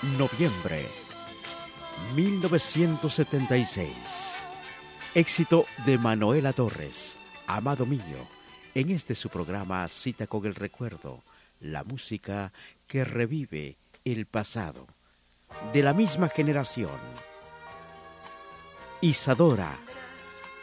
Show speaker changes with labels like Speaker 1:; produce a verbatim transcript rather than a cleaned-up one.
Speaker 1: Noviembre mil novecientos setenta y seis. Éxito de Manuela Torres, Amado Mío, en este su programa Cita con el Recuerdo, la música que revive el pasado. De la misma generación, Isadora